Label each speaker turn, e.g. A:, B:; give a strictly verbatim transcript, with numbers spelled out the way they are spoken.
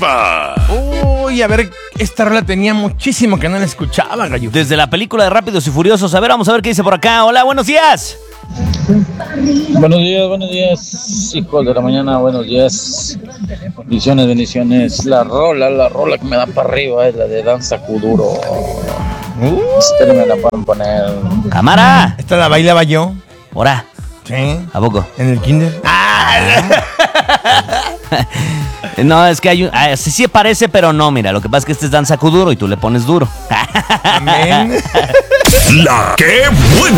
A: arriba.
B: Uy, a ver, esta rola tenía muchísimo que no la escuchaba, gallo.
C: Desde la película de Rápidos y Furiosos. A ver, vamos a ver qué dice por acá. Hola, buenos días.
D: Buenos días, buenos días, hijos de la mañana, buenos días. Bendiciones, bendiciones. La rola, la rola que me da para arriba es la de Danza Kuduro.
B: Uh,
D: Espérenme, la pueden poner.
C: Cámara.
B: esta la bailaba yo.
C: Ahora,
B: Sí.
C: ¿a poco?
B: En el kinder.
C: No, es que hay un... ah, sí, sí parece, pero no, mira. Lo que pasa es que este es Danza Kuduro y tú le pones duro.
B: Amén.
A: La que buena.